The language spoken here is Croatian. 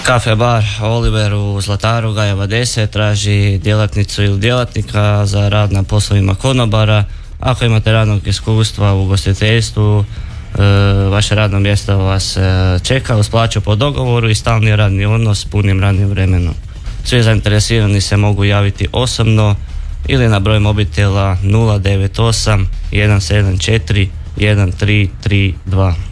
Kafe bar Oliver u Zlataru, Gajeva 10, traži djelatnicu ili djelatnika za rad na poslovima konobara. Ako imate radnog iskustva u ugostiteljstvu, vaše radno mjesto vas čeka uz plaću po dogovoru i stalni radni odnos s punim radnim vremenom. Svi zainteresirani se mogu javiti osobno ili na broj mobitela 098 174 1332.